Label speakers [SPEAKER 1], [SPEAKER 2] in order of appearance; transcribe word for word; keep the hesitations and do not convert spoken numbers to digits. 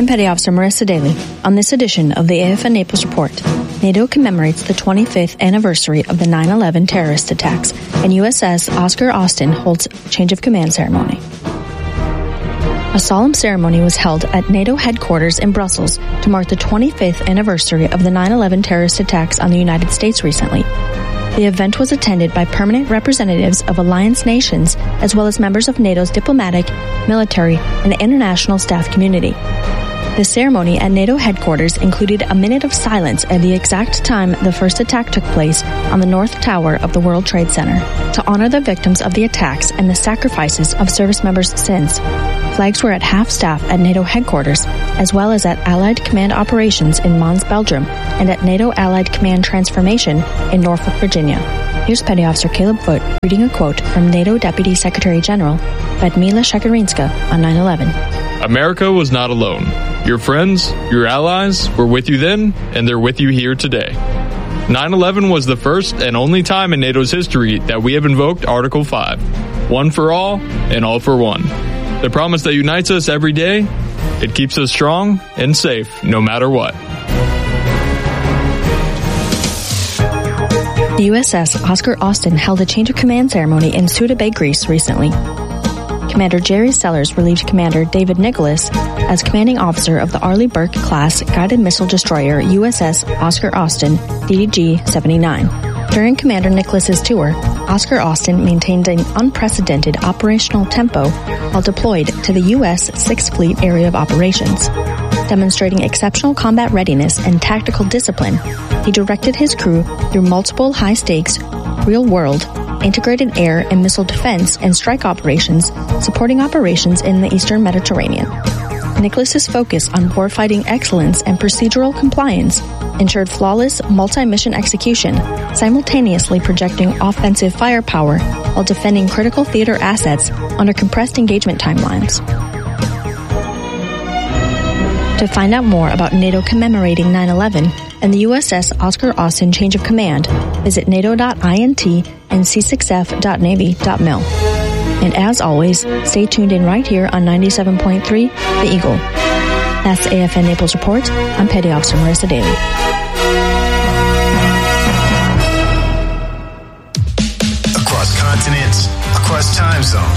[SPEAKER 1] Petty Officer Marissa Daly. On this edition of the A F N Naples Report, NATO commemorates the twenty-fifth anniversary of the nine eleven terrorist attacks, and U S S Oscar Austin holds change of command ceremony. A solemn ceremony was held at NATO headquarters in Brussels to mark the twenty-fifth anniversary of the nine eleven terrorist attacks on the United States recently. The event was attended by permanent representatives of alliance nations, as well as members of NATO's diplomatic, military, and international staff community. The ceremony at NATO headquarters included a minute of silence at the exact time the first attack took place on the North Tower of the World Trade Center, to honor the victims of the attacks and the sacrifices of service members since. Flags were at half-staff at NATO headquarters, as well as at Allied Command Operations in Mons, Belgium, and at NATO Allied Command Transformation in Norfolk, Virginia. Here's Petty Officer Caleb Foote reading a quote from NATO Deputy Secretary General Vadmila Shakarinska on nine eleven.
[SPEAKER 2] America was not alone. Your friends, your allies, were with you then, and they're with you here today. nine eleven was the first and only time in NATO's history that we have invoked Article five. One for all, and all for one. The promise that unites us every day, it keeps us strong and safe no matter what.
[SPEAKER 1] The U S S Oscar Austin held a change of command ceremony in Suda Bay, Greece recently. Commander Jerry Sellers relieved Commander David Nicholas as commanding officer of the Arleigh Burke-class guided missile destroyer U S S Oscar Austin D D G seventy-nine. During Commander Nicholas's tour, Oscar Austin maintained an unprecedented operational tempo while deployed to the U S sixth Fleet Area of Operations. Demonstrating exceptional combat readiness and tactical discipline, he directed his crew through multiple high-stakes, real-world, integrated air and missile defense and strike operations, supporting operations in the Eastern Mediterranean. Nicholas's focus on warfighting excellence and procedural compliance ensured flawless multi-mission execution, simultaneously projecting offensive firepower while defending critical theater assets under compressed engagement timelines. To find out more about NATO commemorating nine eleven and the U S S Oscar Austin change of command, visit nato dot int and c six f dot navy dot mil. And as always, stay tuned in right here on ninety-seven point three The Eagle. That's the A F N Naples Report. I'm Petty Officer Marissa Daly.
[SPEAKER 3] Across continents, across time zones,